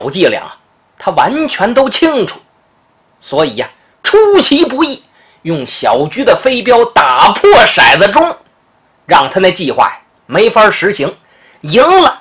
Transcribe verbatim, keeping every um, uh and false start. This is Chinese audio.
伎俩他完全都清楚，所以呀、啊，出其不意，用小菊的飞镖打破骰子钟，让他那计划没法实行。赢了